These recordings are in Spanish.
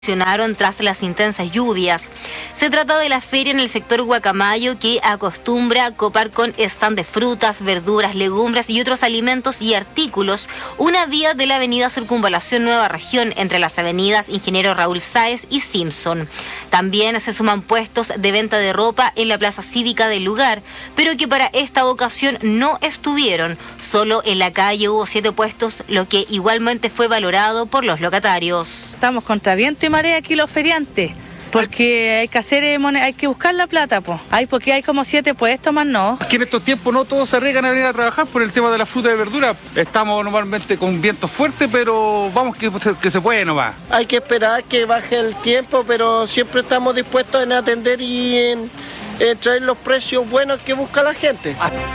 tras las intensas lluvias. Se trata de la feria en el sector Guacamayo que acostumbra a copar con stand de frutas, verduras, legumbres y otros alimentos y artículos una vía de la avenida Circunvalación Nueva Región entre las avenidas Ingeniero Raúl Sáez y Simpson. También se suman puestos de venta de ropa en la plaza cívica del lugar, pero que para esta ocasión no estuvieron. Solo en la calle hubo 7 puestos, lo que igualmente fue valorado por los locatarios. Estamos contra viento y marea aquí los feriantes, porque hay que hacer hay que buscar la plata, pues. Porque hay como 7 puestos más, no. Aquí en estos tiempos no todos se arriesgan a venir a trabajar por el tema de la fruta y verdura. Estamos normalmente con viento fuerte, pero vamos que se puede nomás. Hay que esperar que baje el tiempo, pero siempre estamos dispuestos en atender y en traer los precios buenos que busca la gente.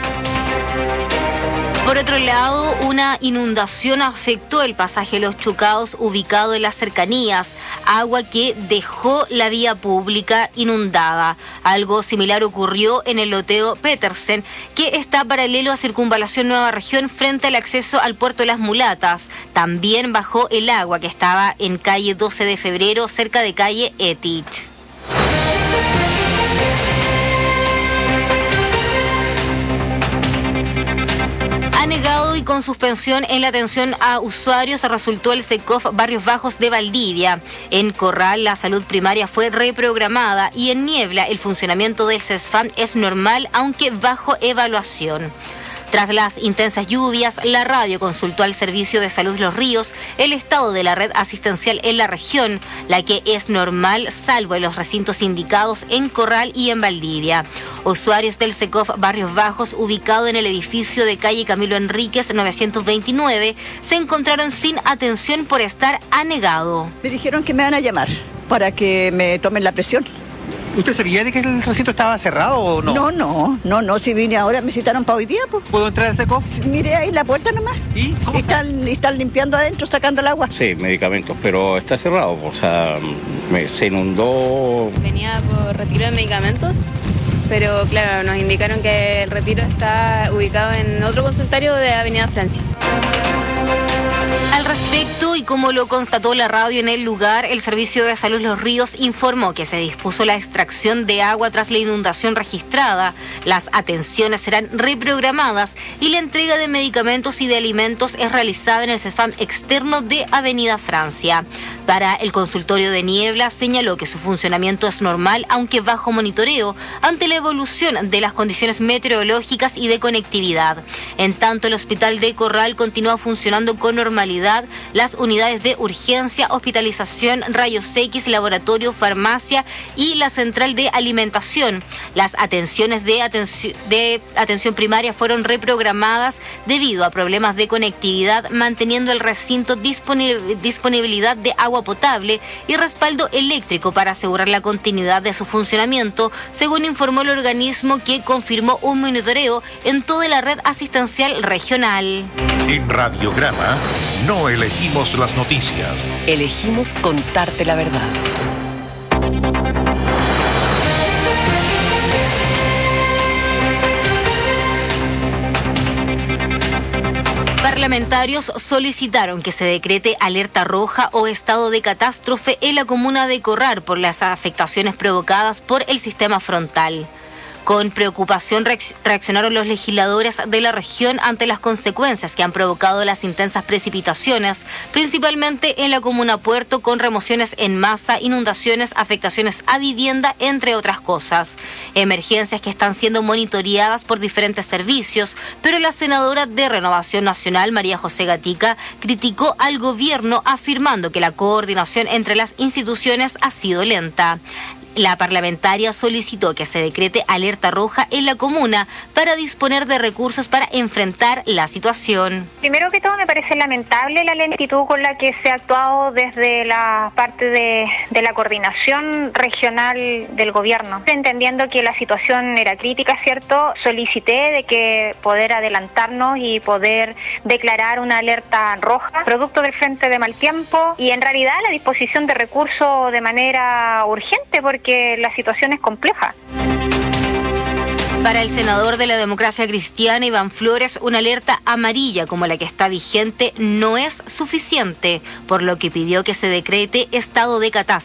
Por otro lado, una inundación afectó el pasaje Los Chucaos ubicado en las cercanías, agua que dejó la vía pública inundada. Algo similar ocurrió en el loteo Petersen, que está paralelo a Circunvalación Nueva Región frente al acceso al puerto de Las Mulatas. También bajó el agua que estaba en calle 12 de febrero, cerca de calle Etit. Negado y con suspensión en la atención a usuarios resultó el SECOF Barrios Bajos de Valdivia. En Corral la salud primaria fue reprogramada y en Niebla el funcionamiento del CESFAM es normal aunque bajo evaluación. Tras las intensas lluvias, la radio consultó al Servicio de Salud Los Ríos el estado de la red asistencial en la región, la que es normal salvo en los recintos indicados en Corral y en Valdivia. Usuarios del SECOF Barrios Bajos, ubicado en el edificio de calle Camilo Enríquez 929, se encontraron sin atención por estar anegado. Me dijeron que me van a llamar para que me tomen la presión. ¿Usted sabía de que el recinto estaba cerrado o no? No, si vine ahora, me citaron para hoy día, pues. ¿Puedo entrar al SECOF? Mire ahí la puerta nomás. ¿Y cómo están limpiando adentro, sacando el agua. Sí, medicamentos, pero está cerrado, o sea, se inundó. Venía por retiro de medicamentos, pero claro, nos indicaron que el retiro está ubicado en otro consultorio de Avenida Francia. Al respecto, y como lo constató la radio en el lugar, el Servicio de Salud Los Ríos informó que se dispuso la extracción de agua tras la inundación registrada. Las atenciones serán reprogramadas y la entrega de medicamentos y de alimentos es realizada en el CESFAM externo de Avenida Francia. Para el consultorio de Niebla señaló que su funcionamiento es normal, aunque bajo monitoreo, ante la evolución de las condiciones meteorológicas y de conectividad. En tanto, el hospital de Corral continúa funcionando con normalidad. Las unidades de urgencia, hospitalización, rayos X, laboratorio, farmacia y la central de alimentación. Las atenciones de atención primaria fueron reprogramadas debido a problemas de conectividad, manteniendo el recinto disponibilidad de agua potable y respaldo eléctrico para asegurar la continuidad de su funcionamiento, según informó el organismo, que confirmó un monitoreo en toda la red asistencial regional. En Radiograma no elegimos las noticias. Elegimos contarte la verdad. Parlamentarios solicitaron que se decrete alerta roja o estado de catástrofe en la comuna de Corral por las afectaciones provocadas por el sistema frontal. Con preocupación reaccionaron los legisladores de la región ante las consecuencias que han provocado las intensas precipitaciones, principalmente en la comuna Puerto, con remociones en masa, inundaciones, afectaciones a vivienda, entre otras cosas. Emergencias que están siendo monitoreadas por diferentes servicios, pero la senadora de Renovación Nacional, María José Gatica, criticó al gobierno afirmando que la coordinación entre las instituciones ha sido lenta. La parlamentaria solicitó que se decrete alerta roja en la comuna para disponer de recursos para enfrentar la situación. Primero que todo, me parece lamentable la lentitud con la que se ha actuado desde la parte de la coordinación regional del gobierno. Entendiendo que la situación era crítica, ¿cierto? Solicité de que poder adelantarnos y poder declarar una alerta roja, producto del frente de mal tiempo, y en realidad la disposición de recursos de manera urgente, porque la situación es compleja. Para el senador de la Democracia Cristiana, Iván Flores, una alerta amarilla como la que está vigente no es suficiente, por lo que pidió que se decrete estado de catástrofe.